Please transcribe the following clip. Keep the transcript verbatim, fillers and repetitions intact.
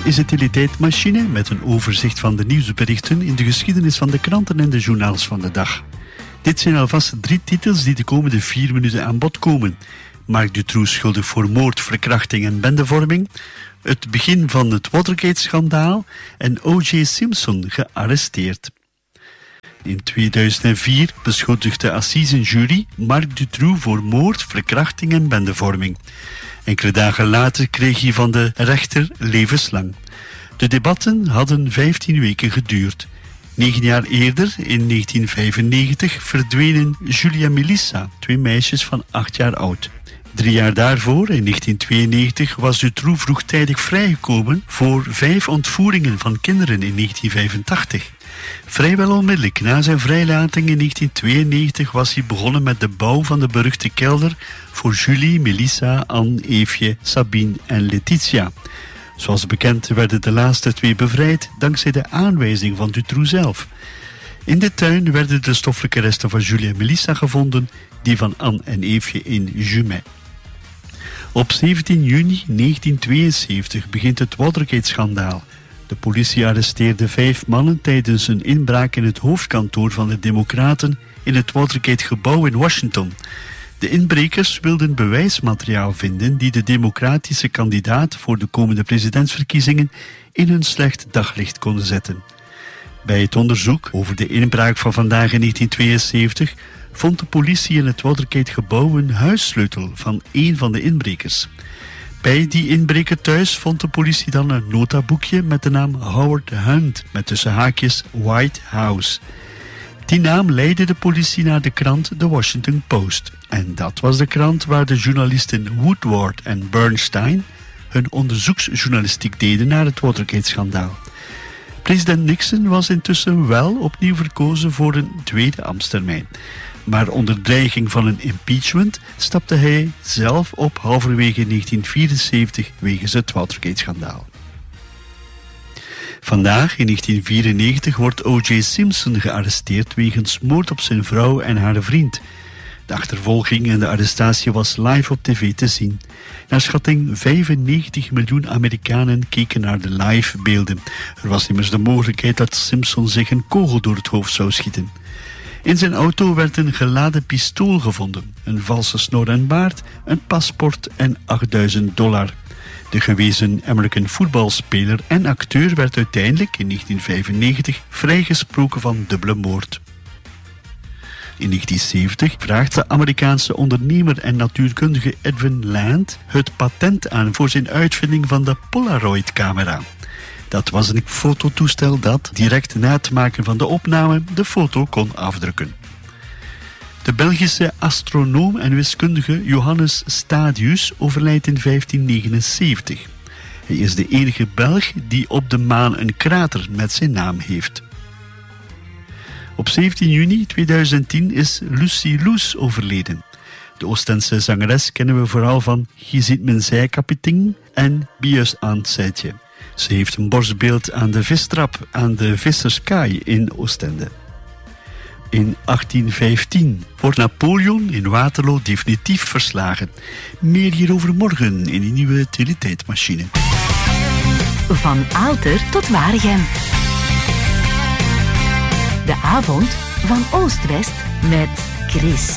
is het Teletijdmachine met een overzicht van de nieuwsberichten in de geschiedenis van de kranten en de journaals van de dag. Dit zijn alvast drie titels die de komende vier minuten aan bod komen. Marc Dutroux schuldig voor moord, verkrachting en bendevorming, het begin van het Watergate-schandaal en O J Simpson gearresteerd. In tweeduizend vier beschuldigde de assisenjury Marc Dutroux voor moord, verkrachting en bendevorming. Enkele dagen later kreeg hij van de rechter levenslang. De debatten hadden vijftien weken geduurd. Negen jaar eerder, in negentien vijfennegentig, verdwenen Julia en Melissa, twee meisjes van acht jaar oud. Drie jaar daarvoor, in negentien tweeënnegentig, was Dutroux vroegtijdig vrijgekomen voor vijf ontvoeringen van kinderen in negentien vijfentachtig. Vrijwel onmiddellijk na zijn vrijlating in negentien tweeënnegentig was hij begonnen met de bouw van de beruchte kelder voor Julie, Melissa, Anne, Eefje, Sabine en Letitia. Zoals bekend werden de laatste twee bevrijd dankzij de aanwijzing van Dutroux zelf. In de tuin werden de stoffelijke resten van Julie en Melissa gevonden, die van Anne en Eefje in Jumet. Op zeventien juni negentien tweeënzeventig begint het Watergate-schandaal. De politie arresteerde vijf mannen tijdens een inbraak in het hoofdkantoor van de Democraten in het Watergate-gebouw in Washington. De inbrekers wilden bewijsmateriaal vinden die de democratische kandidaat voor de komende presidentsverkiezingen in hun slecht daglicht konden zetten. Bij het onderzoek over de inbraak van vandaag in negentien tweeënzeventig vond de politie in het Watergate-gebouw een huissleutel van één van de inbrekers. Bij die inbreker thuis vond de politie dan een notaboekje met de naam Howard Hunt, met tussen haakjes White House. Die naam leidde de politie naar de krant The Washington Post. En dat was de krant waar de journalisten Woodward en Bernstein hun onderzoeksjournalistiek deden naar het Watergate-schandaal. President Nixon was intussen wel opnieuw verkozen voor een tweede ambtstermijn. Maar onder dreiging van een impeachment stapte hij zelf op halverwege negentien vierenzeventig wegens het Watergate-schandaal. Vandaag, in negentien vierennegentig, wordt O J Simpson gearresteerd wegens moord op zijn vrouw en haar vriend. De achtervolging en de arrestatie was live op tv te zien. Naar schatting vijfennegentig miljoen Amerikanen keken naar de live beelden. Er was immers de mogelijkheid dat Simpson zich een kogel door het hoofd zou schieten. In zijn auto werd een geladen pistool gevonden, een valse snor en baard, een paspoort en achtduizend dollar. De gewezen American voetbalspeler en acteur werd uiteindelijk in negentien vijfennegentig vrijgesproken van dubbele moord. In negentien zeventig vraagt de Amerikaanse ondernemer en natuurkundige Edwin Land het patent aan voor zijn uitvinding van de Polaroid-camera. Dat was een fototoestel dat, direct na het maken van de opname, de foto kon afdrukken. De Belgische astronoom en wiskundige Johannes Stadius overlijdt in vijftien negenenzeventig. Hij is de enige Belg die op de maan een krater met zijn naam heeft. Op zeventien juni tweeduizend tien is Lucy Loes overleden. De Oostense zangeres kennen we vooral van Je ziet mijn zijkapiteng en Bius aan het zijtje. Ze heeft een borstbeeld aan de vistrap aan de Visserskaai in Oostende. In achttien vijftien wordt Napoleon in Waterloo definitief verslagen. Meer hierover morgen in die nieuwe Teletijdmachine. Van Aalter tot Waregem. De avond van Oost-West met Chris.